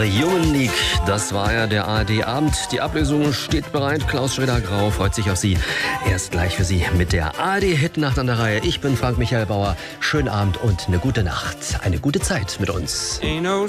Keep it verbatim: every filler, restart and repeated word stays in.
The Human League, das war ja der A R D-Abend. Die Ablösung steht bereit. Klaus Schroeder-Grau freut sich auf Sie. Erst gleich für Sie mit der A R D-Hitnacht an der Reihe. Ich bin Frank Michael Bauer. Schönen Abend und eine gute Nacht. Eine gute Zeit mit uns. Ain't no